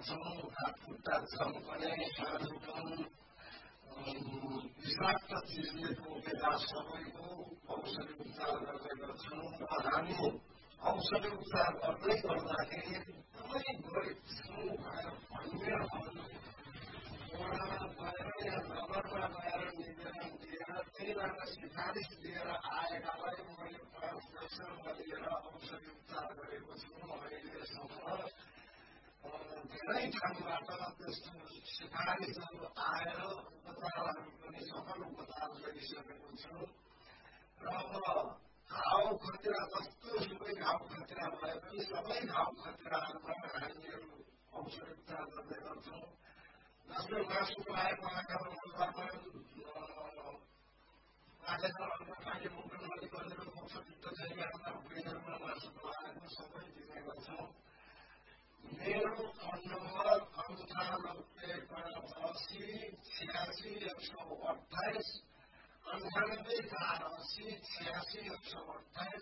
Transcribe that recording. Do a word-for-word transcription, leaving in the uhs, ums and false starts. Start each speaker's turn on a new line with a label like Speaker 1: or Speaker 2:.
Speaker 1: गर्छौँ, हात खुट्टा चम्कने साधुकम विषाक्त चिजले टोकेका सबैको औषधि उपचार गर्ने गर्छौँ र हामी औषधि उपचार गर्दै गर्दाखेरि एकदमै गरिब छौँ भनेर भन्ने वडामा गएर या नगरमा गएर निवेदन दिएर त्यहीबाट सिफारिस दिएर आएकालाई मैले परामर्शमा लिएर औषधि उपचार गरेको छु। अहिलेसम्म धेरै ठाउँबाट त्यस्तो सिफारिसहरू आएर उपचारहरू पनि सफल उपचार गरिसकेको छु र अब घाउ खतिरा जस्तो सुकै घाउ खतिरा भए पनि सबै घाउ खतिराहरूमा हामीहरू औषधि उपचार गर्ने गर्छौँ। जसले मासु पाएको आकार अनुसारमा राखेर अन्त खाने मुटु नदी गरेर औषधयुक्त जैविकका भुँडीहरूमा मासु पाएको सबै दिने गर्छौँ। मेरो फोन नम्बर अन्ठानब्बे पचासी छ्यासी एक सौ अठाइस अन्ठानब्बे चार असी छ्यासी एक सौ अठाइस